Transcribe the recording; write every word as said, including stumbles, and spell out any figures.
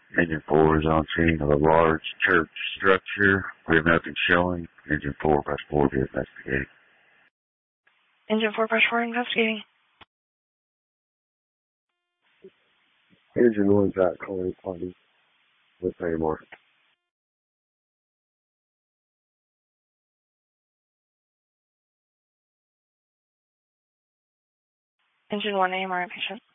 Engine four is on scene of a large church structure. We have nothing showing. Engine four, press four to investigate. Engine four, press four, investigating. Engine one's out calling party with Amor. Engine one, A M R, patient.